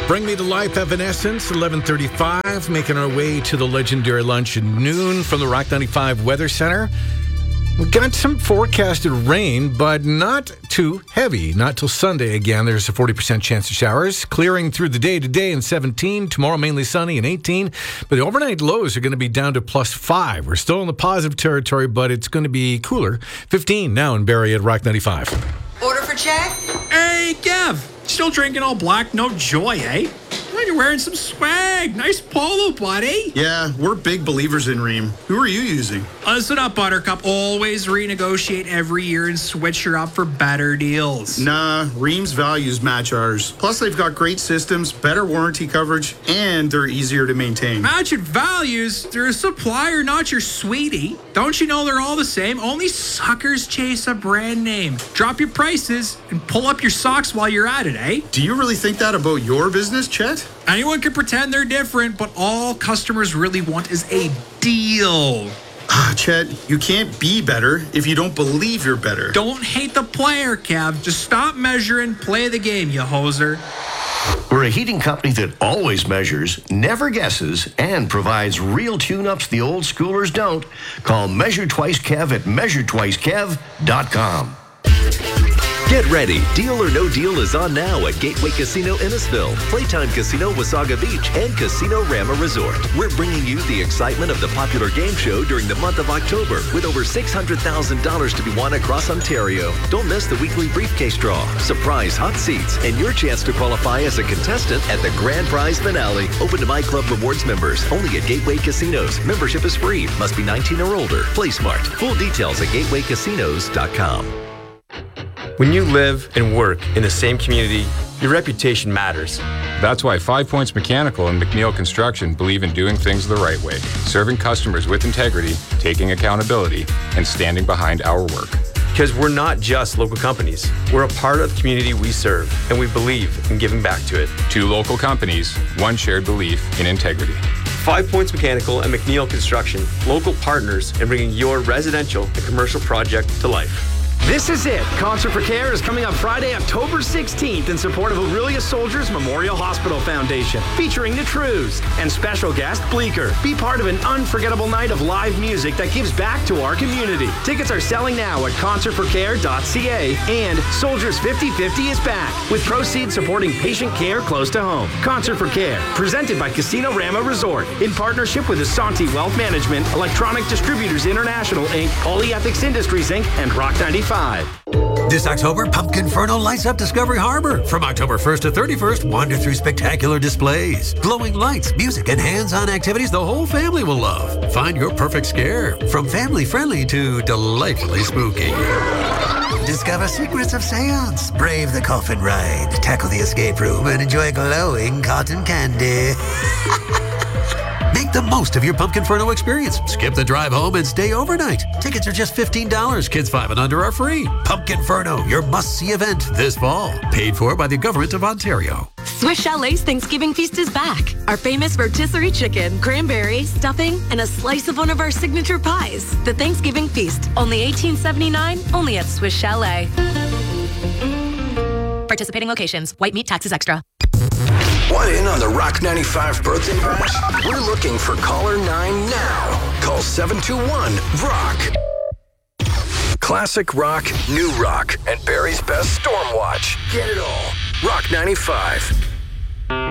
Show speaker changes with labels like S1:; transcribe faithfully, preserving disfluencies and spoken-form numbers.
S1: Bring Me to Life, Evanescence, eleven thirty-five, making our way to the legendary lunch at noon from the Rock ninety-five Weather Center. We've got some forecasted rain, but not too heavy. Not till Sunday again. There's a forty percent chance of showers. Clearing through the day today in seventeen. Tomorrow mainly sunny and eighteen. But the overnight lows are going to be down to plus five. We're still in the positive territory, but it's going to be cooler. fifteen now in Barrie at Rock ninety-five.
S2: Order for check?
S3: Hey, Kev. Still drinking all black, no joy, eh? Well, you're wearing some swag. Nice polo, buddy.
S4: Yeah, we're big believers in Rheem. Who are you using?
S3: Listen up, Buttercup. Always renegotiate every year and switch her up for better deals.
S4: Nah, Rheem's values match ours. Plus, they've got great systems, better warranty coverage, and they're easier to maintain.
S3: Matching values? They're a supplier, not your sweetie. Don't you know they're all the same? Only suckers chase a brand name. Drop your prices and pull up your socks while you're at it, eh?
S4: Do you really think that about your business, Chet?
S3: Anyone can pretend they're different, but all customers really want is a deal.
S4: Ah, Chet, you can't be better if you don't believe you're better.
S3: Don't hate the player, Kev. Just stop measuring, play the game, you hoser.
S5: We're a heating company that always measures, never guesses, and provides real tune-ups the old schoolers don't. Call Measure Twice Kev at measure twice kev dot com.
S6: Get ready. Deal or No Deal is on now at Gateway Casino Innisfil, Playtime Casino Wasaga Beach, and Casino Rama Resort. We're bringing you the excitement of the popular game show during the month of October with over six hundred thousand dollars to be won across Ontario. Don't miss the weekly briefcase draw, surprise hot seats, and your chance to qualify as a contestant at the grand prize finale. Open to My Club Rewards members only at Gateway Casinos. Membership is free. Must be nineteen or older. Play smart. Full details at gateway casinos dot com.
S7: When you live and work in the same community, your reputation matters.
S8: That's why Five Points Mechanical and McNeil Construction believe in doing things the right way, serving customers with integrity, taking accountability, and standing behind our work.
S7: Because we're not just local companies. We're a part of the community we serve, and we believe in giving back to it.
S8: Two local companies, one shared belief in integrity.
S7: Five Points Mechanical and McNeil Construction, local partners in bringing your residential and commercial project to life.
S9: This is it. Concert for Care is coming up Friday, October sixteenth in support of Orillia Soldiers Memorial Hospital Foundation, featuring the Trews and special guest Bleecker. Be part of an unforgettable night of live music that gives back to our community. Tickets are selling now at concert for care dot c a, and Soldiers fifty fifty is back with proceeds supporting patient care close to home. Concert for Care, presented by Casino Rama Resort in partnership with Asante Wealth Management, Electronic Distributors International, Incorporated, Polyethics Industries, Incorporated, and Rock ninety-five.
S10: This October, Pumpkinferno lights up Discovery Harbor. From October first to thirty-first, wander through spectacular displays, glowing lights, music, and hands-on activities the whole family will love. Find your perfect scare, from family-friendly to delightfully spooky. Discover secrets of seance, brave the coffin ride, tackle the escape room, and enjoy glowing cotton candy. Make the most of your Pumpkinferno experience. Skip the drive home and stay overnight. Tickets are just fifteen dollars. Kids five and under are free. Pumpkinferno, your must-see event this fall. Paid for by the Government of Ontario.
S11: Swiss Chalet's Thanksgiving feast is back. Our famous rotisserie chicken, cranberry, stuffing, and a slice of one of our signature pies. The Thanksgiving feast, only eighteen seventy-nine, only at Swiss Chalet. Participating locations. White meat taxes extra.
S12: Want in on the Rock ninety-five birthday bash? We're looking for caller nine now. Call seven two one, rock. Classic rock, new rock, and Barrie's best storm watch. Get it all. Rock ninety-five.